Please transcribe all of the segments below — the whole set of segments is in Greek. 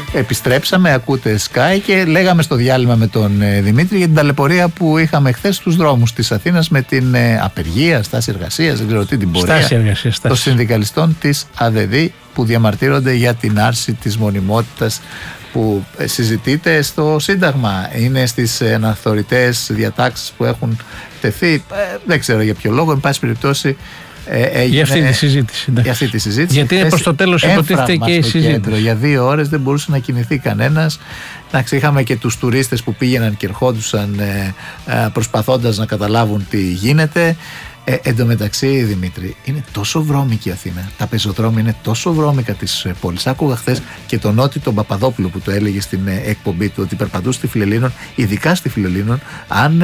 Επιστρέψαμε, ακούτε Sky και λέγαμε στο διάλειμμα με τον Δημήτρη για την ταλαιπωρία που είχαμε χθες στους δρόμους της Αθήνας με την απεργία, στάση εργασίας, δεν ξέρω τι, την πορεία των συνδικαλιστών της ΑΔΔ που διαμαρτύρονται για την άρση της μονιμότητας που συζητείται στο Σύνταγμα. Είναι στις αναθεωρητές διατάξεις που έχουν τεθεί, δεν ξέρω για ποιο λόγο, εν πάση περιπτώσει. Για αυτή τη συζήτηση. Γιατί είναι προς το τέλος υποτίθεται και η συζήτηση. Για 2 ώρες δεν μπορούσε να κινηθεί κανένας. Είχαμε και τους τουρίστες που πήγαιναν και ερχόντουσαν προσπαθώντας να καταλάβουν τι γίνεται. Εν τω μεταξύ, Δημήτρη, είναι τόσο βρώμικη η Αθήνα. Τα πεζοδρόμια είναι τόσο βρώμικα της πόλης. Άκουγα χθες και τον Νότι τον Παπαδόπουλο που το έλεγε στην εκπομπή του ότι περπατούσε στη Φιλελλήνων, ειδικά στη Φιλελλήνων, αν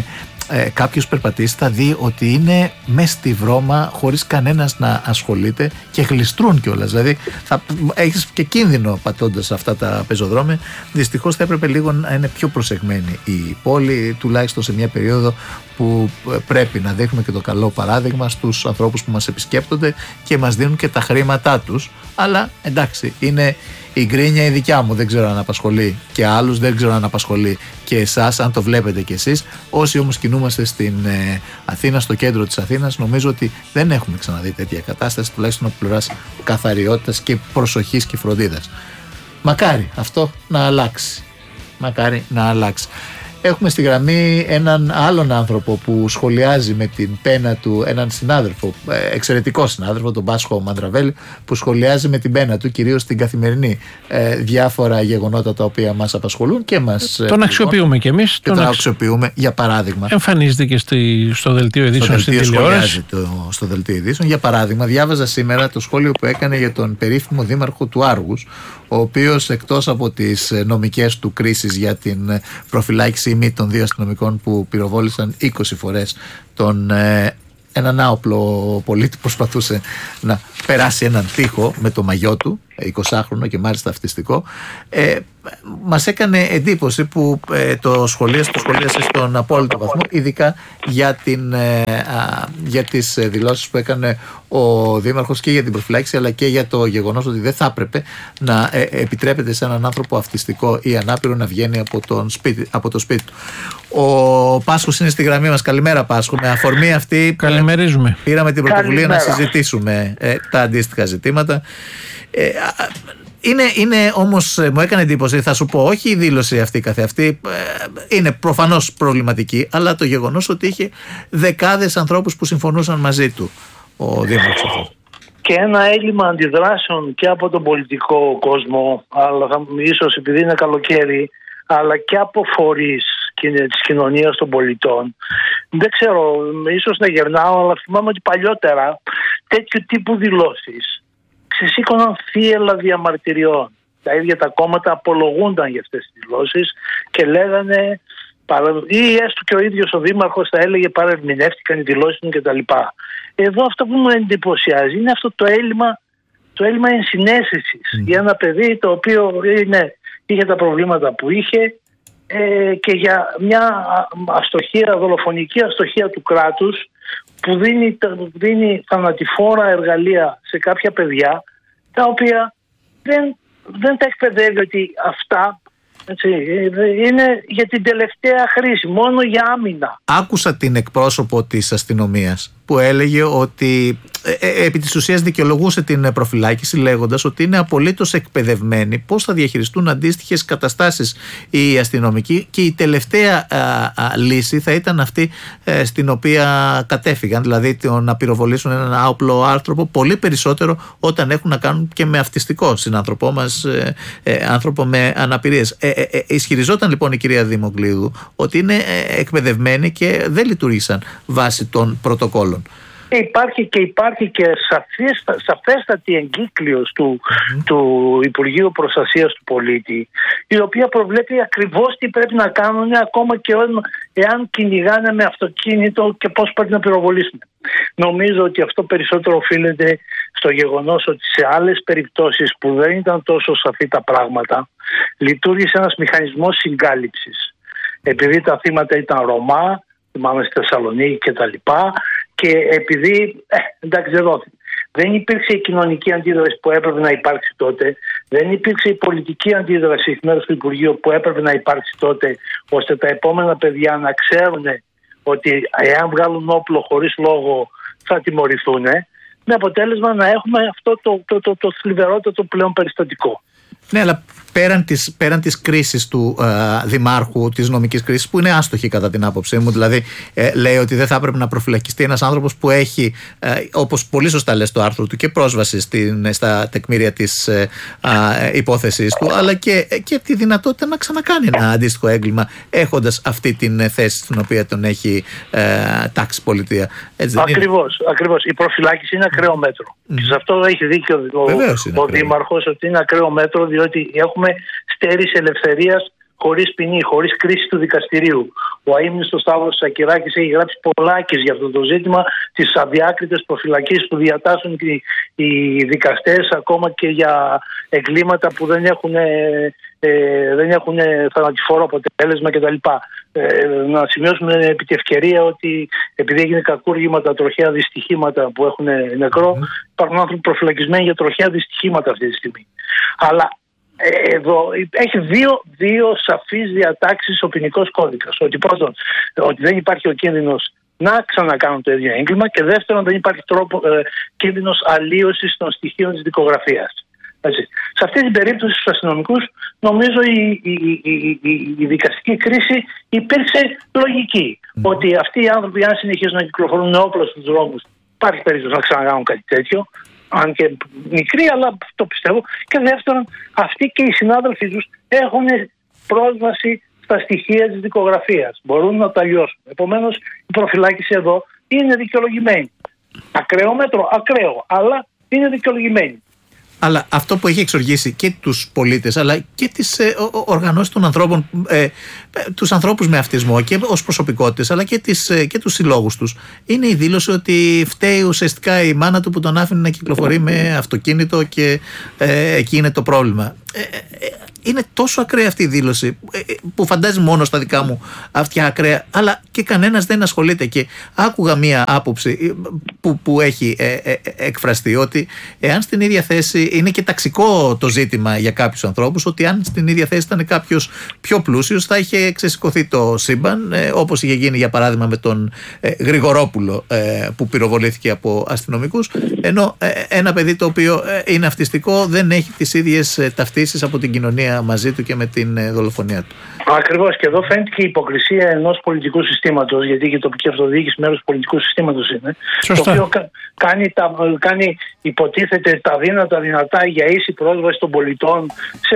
κάποιος περπατήσει θα δει ότι είναι μες στη βρώμα χωρίς κανένας να ασχολείται και γλιστρούν κιόλας. Δηλαδή θα έχεις και κίνδυνο πατώντας αυτά τα πεζοδρόμια. Δυστυχώς θα έπρεπε λίγο να είναι πιο προσεγμένη η πόλη, τουλάχιστον σε μια περίοδο που πρέπει να δείχνουμε και το καλό παράδειγμα στους ανθρώπους που μας επισκέπτονται και μας δίνουν και τα χρήματά τους. Αλλά εντάξει, είναι η γκρίνια η δικιά μου, δεν ξέρω αν απασχολεί και άλλους, δεν ξέρω αν απασχολεί και εσάς, αν το βλέπετε κι εσείς. Όσοι όμως κινούμαστε στην Αθήνα, στο κέντρο της Αθήνας, νομίζω ότι δεν έχουμε ξαναδεί τέτοια κατάσταση, τουλάχιστον από πλευράς καθαριότητας και προσοχής και φροντίδας. Μακάρι αυτό να αλλάξει. Μακάρι να αλλάξει. Έχουμε στη γραμμή έναν άλλον άνθρωπο που σχολιάζει με την πένα του, έναν συνάδελφο, εξαιρετικό συνάδελφο, τον Πάσχο Μανδραβέλη, που σχολιάζει με την πένα του κυρίως στην καθημερινή διάφορα γεγονότα τα οποία μας απασχολούν και μας. Τον αξιοποιούμε κι εμείς. Τον αξιοποιούμε, για παράδειγμα. Εμφανίζεται και στο δελτίο ειδήσεων στην τηλεόραση. Στο δελτίο ειδήσεων. Για παράδειγμα, διάβαζα σήμερα το σχόλιο που έκανε για τον περίφημο δήμαρχο του Άργους, ο οποίος εκτός από τις νομικές του κρίσεις για την προφυλάκηση ή των 2 αστυνομικών που πυροβόλησαν 20 φορές έναν άοπλο πολίτη που προσπαθούσε να περάσει έναν τοίχο με το μαγιό του, 20χρονο και μάλιστα αυτιστικό, μας έκανε εντύπωση που το σχολίασε στον απόλυτο βαθμό, ειδικά για τις δηλώσεις που έκανε ο Δήμαρχος και για την προφυλάκηση, αλλά και για το γεγονός ότι δεν θα έπρεπε να επιτρέπεται σε έναν άνθρωπο αυτιστικό ή ανάπηρο να βγαίνει από το σπίτι του. Ο Πάσχος είναι στη γραμμή μας. Καλημέρα, Πάσχο. Με αφορμή αυτή πήραμε την πρωτοβουλία να συζητήσουμε τα αντίστοιχα ζητήματα. Είναι όμως, μου έκανε εντύπωση, θα σου πω, όχι η δήλωση αυτή καθεαυτή, είναι προφανώς προβληματική, αλλά το γεγονός ότι είχε δεκάδες ανθρώπους που συμφωνούσαν μαζί του ο Δήμαρχος αυτός. Και ένα έλλειμμα αντιδράσεων και από τον πολιτικό κόσμο, αλλά ίσως επειδή είναι καλοκαίρι, αλλά και από φορείς της κοινωνίας των πολιτών. Δεν ξέρω, ίσως να γερνάω, αλλά θυμάμαι ότι παλιότερα τέτοιου τύπου δηλώσεις ξεσήκωναν θύελλα διαμαρτυριών. Τα ίδια τα κόμματα απολογούνταν για αυτές τις δηλώσεις και λέγανε, ή έστω και ο ίδιος ο Δήμαρχος θα έλεγε παρερμηνεύτηκαν οι δηλώσεις του κτλ. Εδώ αυτό που μου εντυπωσιάζει είναι αυτό το έλλειμμα ενσυναίσθησης για ένα παιδί το οποίο είχε τα προβλήματα που είχε και για μια δολοφονική αστοχία του κράτους που δίνει θανατηφόρα εργαλεία σε κάποια παιδιά τα οποία δεν τα εκπαιδεύει ότι αυτά είναι για την τελευταία χρήση, μόνο για άμυνα. Άκουσα την εκπρόσωπο της αστυνομίας που έλεγε ότι επί της ουσίας δικαιολογούσε την προφυλάκηση λέγοντας ότι είναι απολύτως εκπαιδευμένοι πώς θα διαχειριστούν αντίστοιχες καταστάσεις οι αστυνομικοί και η τελευταία λύση θα ήταν αυτή στην οποία κατέφυγαν, δηλαδή να πυροβολήσουν έναν άοπλο άνθρωπο, πολύ περισσότερο όταν έχουν να κάνουν και με αυτιστικό συνάνθρωπό μας, άνθρωπο με αναπηρίες. Ισχυριζόταν λοιπόν η κυρία Δημοκλείδου ότι είναι εκπαιδευμένοι και δεν λειτουργήσαν βάσει των πρωτοκόλων. Υπάρχει και σαφέστατη εγκύκλειος του Υπουργείου Προστασίας του Πολίτη, η οποία προβλέπει ακριβώς τι πρέπει να κάνουν, ακόμα και εάν κυνηγάνε με αυτοκίνητο και πώς πρέπει να πυροβολήσουν. Νομίζω ότι αυτό περισσότερο οφείλεται στο γεγονός ότι σε άλλες περιπτώσεις που δεν ήταν τόσο σαφή τα πράγματα, λειτουργήσε ένας μηχανισμός συγκάλυψης. Επειδή τα θύματα ήταν Ρωμά, θυμάμαι στη Θεσσαλονίκη κτλ. Και επειδή, εντάξει, δεν υπήρξε η κοινωνική αντίδραση που έπρεπε να υπάρξει τότε, Δεν υπήρξε η πολιτική αντίδραση εκ μέρους του Υπουργείου που έπρεπε να υπάρξει τότε, ώστε τα επόμενα παιδιά να ξέρουν ότι εάν βγάλουν όπλο χωρίς λόγο θα τιμωρηθούν, με αποτέλεσμα να έχουμε αυτό το θλιβερότατο πλέον περιστατικό. Ναι, αλλά πέραν της κρίσης του Δημάρχου, της νομικής κρίσης, που είναι άστοχη κατά την άποψή μου, δηλαδή λέει ότι δεν θα έπρεπε να προφυλακιστεί ένας άνθρωπος που έχει, όπως πολύ σωστά λες το άρθρο του, και πρόσβαση στα τεκμήρια της υπόθεσης του, αλλά και τη δυνατότητα να ξανακάνει ένα αντίστοιχο έγκλημα, έχοντας αυτή την θέση στην οποία τον έχει τάξει πολιτεία. Ακριβώς. Η προφυλάκηση είναι ακραίο μέτρο. Και σε αυτό έχει δίκιο ο Δήμαρχος, ότι είναι ακραίο μέτρο, διότι έχουμε στέρηση ελευθερίας χωρίς ποινή, χωρίς κρίση του δικαστηρίου. Ο αείμνηστος Σταύρος Σακυράκης έχει γράψει πολλάκις για αυτό το ζήτημα, τις αδιάκριτες προφυλακίσεις που διατάσσουν οι δικαστές, ακόμα και για εγκλήματα που δεν έχουν θανατηφόρο αποτέλεσμα κτλ. Να σημειώσουμε επί τη ευκαιρία ότι επειδή έγινε κακούργημα τα τροχαία δυστυχήματα που έχουν νεκρό, υπάρχουν άνθρωποι προφυλακισμένοι για τροχαία δυστυχήματα αυτή τη στιγμή. Αλλά εδώ έχει δύο σαφείς διατάξεις ο ποινικός κώδικας. Ότι πρώτον, ότι δεν υπάρχει ο κίνδυνος να ξανακάνουν το ίδιο έγκλημα, και δεύτερον, δεν υπάρχει κίνδυνος αλλίωσης των στοιχείων της δικογραφίας. Σε αυτή την περίπτωση στους αστυνομικούς, νομίζω η δικαστική κρίση υπήρξε λογική. Ότι αυτοί οι άνθρωποι, αν συνεχίζουν να κυκλοφορούν όπλα στους δρόμους, υπάρχει περίπτωση να ξανακάνουν κάτι τέτοιο. Αν και μικρή, αλλά το πιστεύω. Και δεύτερον, αυτοί και οι συνάδελφοί τους έχουν πρόσβαση στα στοιχεία της δικογραφίας. Μπορούν να τα λιώσουν. Επομένως, η προφυλάκηση εδώ είναι δικαιολογημένη. Ακραίο μέτρο, ακραίο, αλλά είναι δικαιολογημένη. Αλλά αυτό που έχει εξοργήσει και τους πολίτες, αλλά και τις οργανώσεις των ανθρώπων, τους ανθρώπους με αυτισμό και ως προσωπικότητες, αλλά και τους συλλόγους τους, είναι η δήλωση ότι φταίει ουσιαστικά η μάνα του που τον άφηνε να κυκλοφορεί με αυτοκίνητο και εκεί είναι το πρόβλημα. Είναι τόσο ακραία αυτή η δήλωση, που φαντάζει μόνο στα δικά μου αυτιά ακραία, αλλά και κανένας δεν ασχολείται. Και άκουγα μία άποψη που έχει εκφραστεί, ότι εάν στην ίδια θέση, είναι και ταξικό το ζήτημα για κάποιους ανθρώπους, ότι αν στην ίδια θέση ήταν κάποιος πιο πλούσιος, θα είχε ξεσηκωθεί το σύμπαν, όπως είχε γίνει για παράδειγμα με τον Γρηγορόπουλο, που πυροβολήθηκε από αστυνομικούς, ενώ ένα παιδί το οποίο είναι αυτιστικό δεν έχει τις ίδιες ταυτίσεις από την κοινωνία μαζί του και με την δολοφονία του. Ακριβώς, και εδώ φαίνεται και η υποκρισία ενός πολιτικού συστήματος, γιατί και η τοπική αυτοδιοίκηση μέρος του πολιτικού συστήματος είναι. Σωστά. Το οποίο κάνει υποτίθεται τα δυνατά για ίση πρόσβαση των πολιτών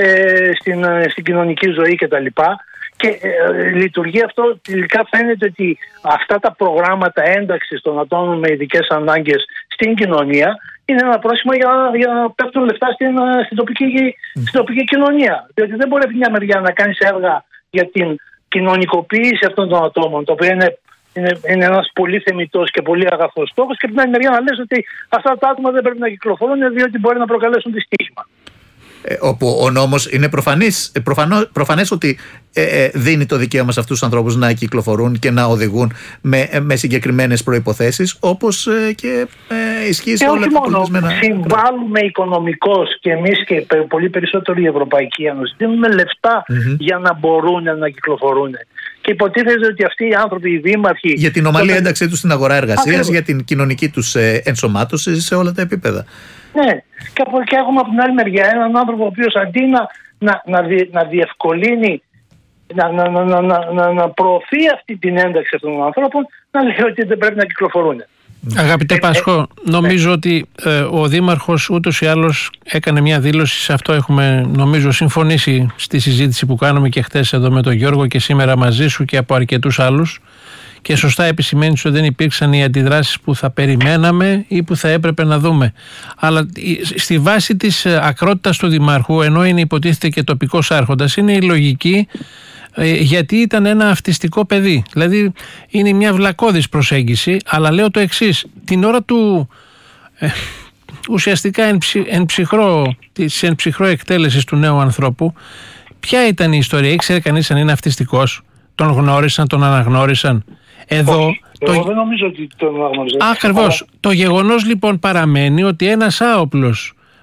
στην κοινωνική ζωή κτλ. Και λειτουργεί αυτό. Τελικά φαίνεται ότι αυτά τα προγράμματα ένταξης των ατόμων με ειδικές ανάγκες στην κοινωνία είναι ένα πρόσημο για να πέφτουν λεφτά στην τοπική κοινωνία. Διότι δεν μπορεί από μια μεριά να κάνεις έργα για την κοινωνικοποίηση αυτών των ατόμων, το οποίο είναι ένας πολύ θεμιτός και πολύ αγαθός στόχος, και από την άλλη μεριά να λες ότι αυτά τα άτομα δεν πρέπει να κυκλοφορούν διότι μπορεί να προκαλέσουν δυστύχημα. Όπου ο νόμος είναι προφανές ότι δίνει το δικαίωμα σε αυτούς τους ανθρώπους να κυκλοφορούν και να οδηγούν με συγκεκριμένες προϋποθέσεις, όπως και ισχύει σε όλα τα πολιτισμένα. Συμβάλλουμε οικονομικώς και εμείς και πολύ περισσότερο η Ευρωπαϊκή Ένωση. Δίνουμε λεφτά για να μπορούν να κυκλοφορούν. Και υποτίθεται ότι αυτοί οι άνθρωποι, οι δήμαρχοι, για την ομαλή ένταξή τους στην αγορά εργασίας, για την κοινωνική τους ενσωμάτωση σε όλα τα επίπεδα. Ναι, και έχουμε από την άλλη μεριά έναν άνθρωπο ο οποίος αντί να διευκολύνει, να προωθεί αυτή την ένταξη αυτών των ανθρώπων, να λέει ότι δεν πρέπει να κυκλοφορούν. Αγαπητέ Πασχό, νομίζω ότι ο Δήμαρχος ούτως ή άλλως έκανε μια δήλωση. Σε αυτό έχουμε νομίζω συμφωνήσει στη συζήτηση που κάνουμε και χτες εδώ με τον Γιώργο και σήμερα μαζί σου και από αρκετούς άλλους. Και σωστά επισημαίνεις ότι δεν υπήρξαν οι αντιδράσεις που θα περιμέναμε ή που θα έπρεπε να δούμε. Αλλά στη βάση της ακρότητας του Δημάρχου, ενώ είναι υποτίθεται και τοπικός άρχοντας, είναι η λογική, γιατί ήταν ένα αυτιστικό παιδί. Δηλαδή είναι μια βλακώδης προσέγγιση, αλλά λέω το εξής. Την ώρα του ουσιαστικά εν ψυχρό εκτέλεσης του νέου ανθρώπου, ποια ήταν η ιστορία? Ήξερε κανείς αν είναι αυτιστικός? Τον γνώρισαν, τον αναγνώρισαν? Εγώ δεν νομίζω ότι τον αναγνώρισαν. Ακριβώς. Το γεγονός λοιπόν παραμένει ότι ένας άοπλος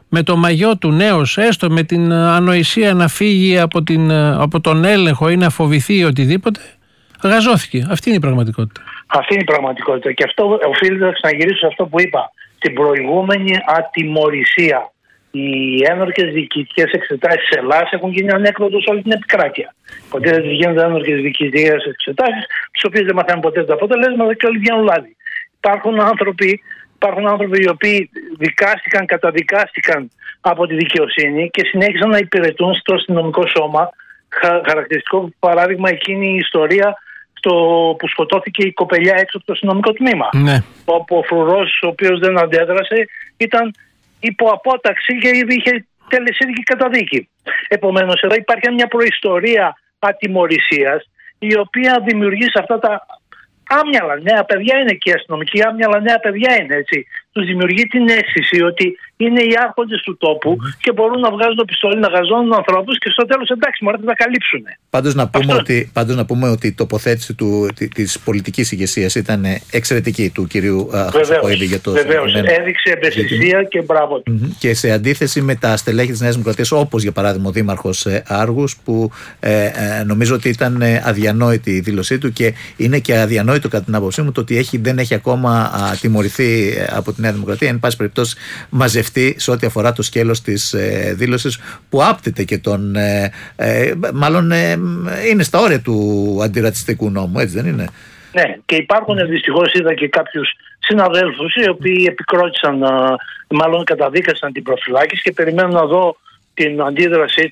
με το μαγιό του νέος, έστω με την ανοησία να φύγει από τον έλεγχο ή να φοβηθεί οτιδήποτε, γαζώθηκε. Αυτή είναι η πραγματικότητα. Αυτή είναι η πραγματικότητα. Και αυτό οφείλεται να ξαναγυρίσω σε αυτό που είπα. Την προηγούμενη ατιμωρησία. Οι ένορκες διοικητικές εξετάσεις της Ελλάδας έχουν γίνει ανέκδοτο σε όλη την επικράτεια. Ποτέ δεν γίνονται ένορκες διοικητικές εξετάσεις, τις οποίες δεν μαθαίνουν ποτέ τα αποτελέσματα και όλοι βγαίνουν λάδι. Υπάρχουν άνθρωποι οι οποίοι καταδικάστηκαν από τη δικαιοσύνη και συνέχισαν να υπηρετούν στο αστυνομικό σώμα. Χαρακτηριστικό παράδειγμα εκείνη η ιστορία που σκοτώθηκε η κοπελιά έξω από το αστυνομικό τμήμα. Ναι. Όπου ο φρουρός, ο οποίος δεν αντέδρασε, ήταν υπό απόταξη και είχε τελεσίδικη καταδίκη. Επομένως, εδώ υπάρχει μια προϊστορία ατιμωρησίας, η οποία δημιουργεί σε αυτά τα άμυαλα νέα παιδιά, είναι και οι αστυνομικοί άμυαλα νέα παιδιά είναι, έτσι. Τους δημιουργεί την αίσθηση ότι είναι οι άρχοντες του τόπου και μπορούν να βγάζουν το πιστόλι, να γαζώνουν ανθρώπους και στο τέλος εντάξει, μωρέ, θα τα καλύψουν. Πάντως να πούμε ότι η τοποθέτηση της πολιτικής ηγεσίας ήταν εξαιρετική του κυρίου Χρυσακοίδη για το. Βεβαίως, έδειξε ευαισθησία και μπράβο του. Και σε αντίθεση με τα στελέχη της Νέας Δημοκρατίας, όπως για παράδειγμα ο Δήμαρχος Άργους, που νομίζω ότι ήταν αδιανόητη η δήλωσή του και είναι και αδιανόητο κατά την άποψή μου το ότι δεν έχει ακόμα τιμωρηθεί από τη Νέα Δημοκρατία, εν πάση περιπτώσει μαζευτεί σε ό,τι αφορά το σκέλος της δήλωσης που άπτεται και τον. Μάλλον είναι στα όρια του αντιρατσιστικού νόμου, έτσι δεν είναι? Ναι, και υπάρχουν δυστυχώς, είδα και κάποιους συναδέλφους οι οποίοι επικρότησαν, μάλλον καταδίκασαν την προφυλάκηση και περιμένουν να δω την αντίδρασή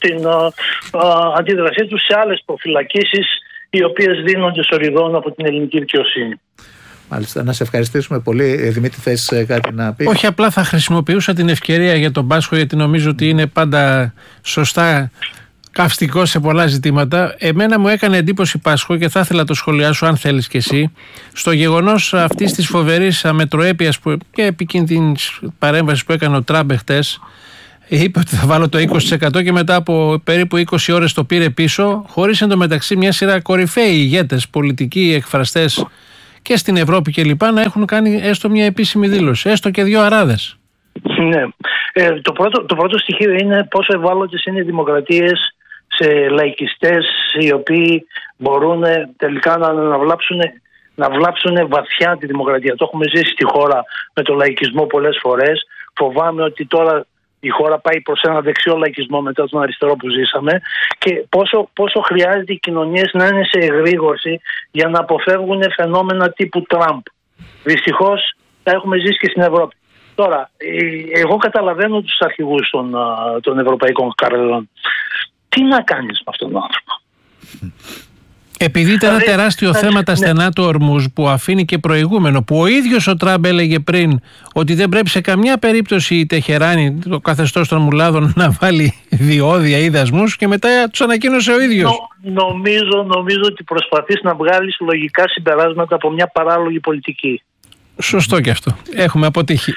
τους σε άλλες προφυλακίσεις οι οποίες δίνονται σοριδών από την ελληνική δικαιοσύνη. Μάλιστα, να σε ευχαριστήσουμε πολύ. Δημήτρη, θες κάτι να πεις? Όχι, απλά θα χρησιμοποιούσα την ευκαιρία για τον Πάσχο, γιατί νομίζω ότι είναι πάντα σωστά καυστικό σε πολλά ζητήματα. Εμένα μου έκανε εντύπωση, Πάσχο, και θα ήθελα να το σχολιάσω αν θέλεις κι εσύ, στο γεγονός αυτής της φοβερής αμετροέπειας και επικίνδυνης παρέμβασης που έκανε ο Τραμπ χτες. Είπε ότι θα βάλω το 20% και μετά από περίπου 20 ώρες το πήρε πίσω, χωρίς εντωμεταξύ μια σειρά κορυφαίοι ηγέτες, πολιτικοί, εκφραστές και στην Ευρώπη και λοιπά να έχουν κάνει έστω μια επίσημη δήλωση, έστω και 2 αράδες. Ναι. Το πρώτο στοιχείο είναι πόσο ευάλωτες είναι οι δημοκρατίες σε λαϊκιστές οι οποίοι μπορούν τελικά να βλάψουν βαθιά τη δημοκρατία. Το έχουμε ζήσει στη χώρα με το λαϊκισμό πολλές φορές. Φοβάμαι ότι τώρα η χώρα πάει προς ένα δεξιό λαϊκισμό μετά τον αριστερό που ζήσαμε και πόσο χρειάζεται οι κοινωνίες να είναι σε εγρήγορση για να αποφεύγουν φαινόμενα τύπου Τραμπ. Δυστυχώς τα έχουμε ζήσει και στην Ευρώπη. Τώρα, εγώ καταλαβαίνω τους αρχηγούς των ευρωπαϊκών καρτελών. Τι να κάνεις με αυτόν τον άνθρωπο? Επειδή ήταν ένα τεράστιο θέμα τα στενά του Ορμούζ που αφήνει και προηγούμενο, που ο ίδιος ο Τραμπ έλεγε πριν ότι δεν πρέπει σε καμιά περίπτωση η Τεχεράνη, το καθεστώς των μουλάδων, να βάλει διόδια ή δασμούς, και μετά τους ανακοίνωσε ο ίδιος. Νομίζω ότι προσπαθείς να βγάλεις λογικά συμπεράσματα από μια παράλογη πολιτική. Σωστό και αυτό. Έχουμε αποτύχει.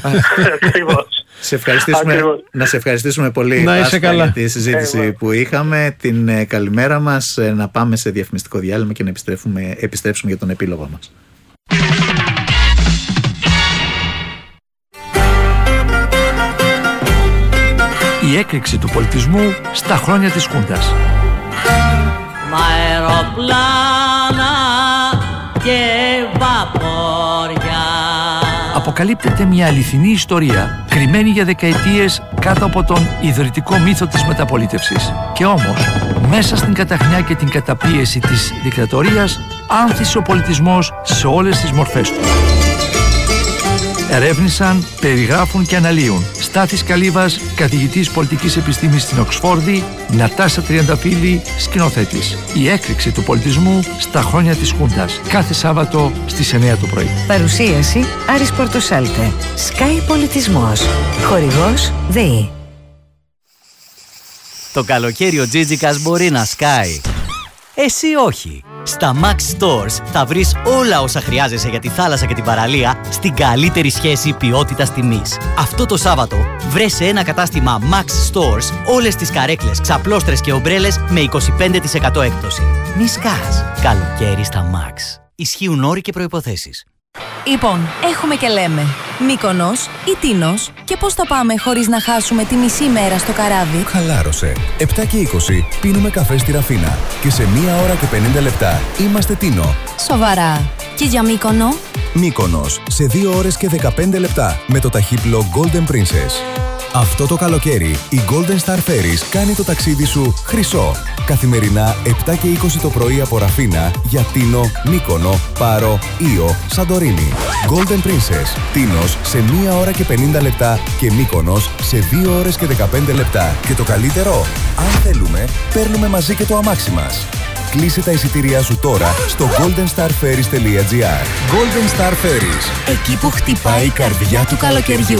Να σε ευχαριστήσουμε πολύ, Πάσχα, για τη συζήτηση που είχαμε. Την καλημέρα μας, να πάμε σε διαφημιστικό διάλειμμα και να επιστρέψουμε για τον επίλογο μας. Η έκρηξη του πολιτισμού στα χρόνια της Χούντας. Μ' αεροπλάνα και βαπόρια. Αποκαλύπτεται μια αληθινή ιστορία κρυμμένη για δεκαετίες κάτω από τον ιδρυτικό μύθο της μεταπολίτευσης. Και όμως, μέσα στην καταχνιά και την καταπίεση της δικτατορίας, άνθησε ο πολιτισμός σε όλες τις μορφές του. Ερεύνησαν, περιγράφουν και αναλύουν Στάθης Καλύβας, καθηγητής πολιτικής επιστήμης στην Οξφόρδη, Νατάσα Τριανταφύλλη, σκηνοθέτης. Η έκρηξη του πολιτισμού στα χρόνια της Χούντας. Κάθε Σάββατο στις 9 το πρωί. Παρουσίαση Άρης Πορτοσάλτε. Sky Πολιτισμός. Χορηγός ΔΕΗ. Το καλοκαίρι ο Τζίτζικας μπορεί να σκάει. Εσύ όχι. Στα Max Stores θα βρεις όλα όσα χρειάζεσαι για τη θάλασσα και την παραλία στην καλύτερη σχέση ποιότητας-τιμής. Αυτό το Σάββατο βρες σε ένα κατάστημα Max Stores όλες τις καρέκλες, ξαπλώστρες και ομπρέλες με 25% έκπτωση. Μη σκάς. Καλοκαίρι στα Max. Ισχύουν όροι και προϋποθέσεις. Λοιπόν, έχουμε και λέμε. Μύκονος ή Τίνος, και πώς θα πάμε χωρίς να χάσουμε τη μισή μέρα στο καράβι? Χαλάρωσε. 7 και 20 πίνουμε καφέ στη Ραφίνα και σε 1 ώρα και 50 λεπτά είμαστε Τίνο. Σοβαρά. Και για Μύκονο? Μύκονος σε 2 ώρες και 15 λεπτά με το ταχύπλο Golden Princess. Αυτό το καλοκαίρι η Golden Star Ferries κάνει το ταξίδι σου χρυσό. Καθημερινά 7 και 20 το πρωί από Ραφίνα για Τίνο, Μύκονο, Πάρο, Ήο, Σαντορίνη. Golden Princess, Τίνος σε 1 ώρα και 50 λεπτά και Μύκονος σε 2 ώρες και 15 λεπτά. Και το καλύτερο, αν θέλουμε, παίρνουμε μαζί και το αμάξι μας. Κλείσε τα εισιτήριά σου τώρα στο goldenstarferries.gr. Golden Star Ferries. Εκεί που χτυπάει η καρδιά του καλοκαιριού.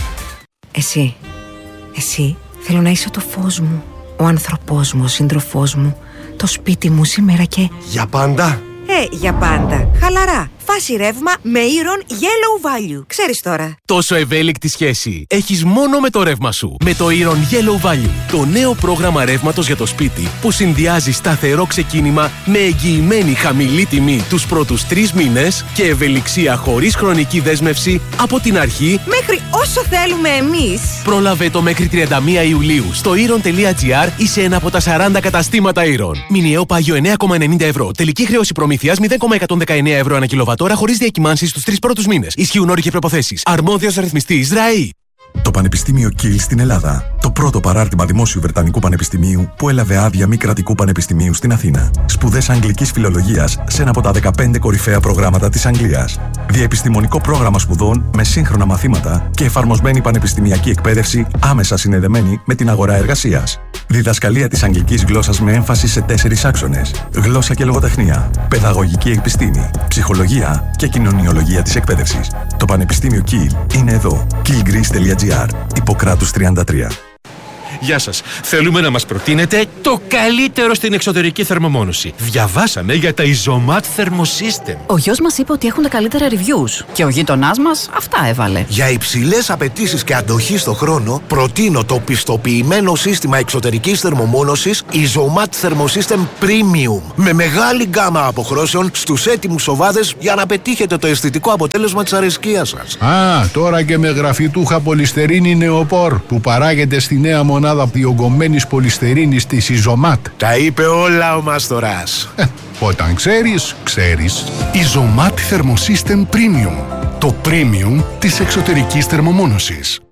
Εσύ, θέλω να είσαι το φως μου, ο άνθρωπός μου, ο σύντροφός μου, το σπίτι μου σήμερα και... Για πάντα. Για πάντα. Χαλαρά. Φάση ρεύμα με Iron Yellow Value. Ξέρεις τώρα. Τόσο ευέλικτη σχέση έχεις μόνο με το ρεύμα σου. Με το Iron Yellow Value. Το νέο πρόγραμμα ρεύματος για το σπίτι που συνδυάζει σταθερό ξεκίνημα με εγγυημένη χαμηλή τιμή τους πρώτους 3 μήνες και ευελιξία χωρίς χρονική δέσμευση από την αρχή μέχρι όσο θέλουμε εμείς. Πρόλαβε το μέχρι 31 Ιουλίου στο iron.gr ή σε ένα από τα 40 καταστήματα Iron. Μηνιαίο πάγιο 9,90 ευρώ. Τελική χρέωση προμήθειας 0,119 ευρώ ανά κιλοβατόρα χωρίς διακυμάνσεις στους 3 πρώτους μήνες. Ισχύουν όροι και προϋποθέσεις. Αρμόδιος ρυθμιστής ΡΑΗ. Το Πανεπιστήμιο Kiel στην Ελλάδα. Το πρώτο παράρτημα δημόσιου Βρετανικού Πανεπιστημίου που έλαβε άδεια μη κρατικού πανεπιστημίου στην Αθήνα. Σπουδές αγγλικής φιλολογίας σε ένα από τα 15 κορυφαία προγράμματα της Αγγλίας. Διαεπιστημονικό πρόγραμμα σπουδών με σύγχρονα μαθήματα και εφαρμοσμένη πανεπιστημιακή εκπαίδευση άμεσα συνδεδεμένη με την αγορά εργασίας. Διδασκαλία της αγγλικής γλώσσας με έμφαση σε 4 άξονες. Γλώσσα και λογοτεχνία, παιδαγωγική επιστήμη, ψυχολογία και κοινωνιολογία της εκπαίδευσης. Το Πανεπιστήμιο Kiel είναι εδώ. kielgreece.gr. Ιπποκράτους 33. Γεια σας. Θέλουμε να μας προτείνετε το καλύτερο στην εξωτερική θερμομόνωση. Διαβάσαμε για τα Isomat Thermosystem. Ο γιος μας είπε ότι έχουν τα καλύτερα reviews και ο γείτονάς μας αυτά έβαλε. Για υψηλές απαιτήσεις και αντοχή στο χρόνο, προτείνω το πιστοποιημένο σύστημα εξωτερικής θερμομόνωσης Isomat Thermosystem Premium. Με μεγάλη γκάμα αποχρώσεων στους έτοιμους οβάδες για να πετύχετε το αισθητικό αποτέλεσμα της αρεσκίας σας. Τώρα και με γραφιτούχα πολυστερίνη νεοπόρ που παράγεται στη νέα μονάδα διογκωμένης πολυστερίνης της Isomat. Τα είπε όλα ο Μάστορας. Όταν ξέρεις, ξέρεις. Isomat Thermosystem Premium. Το premium της εξωτερικής θερμομόνωσης.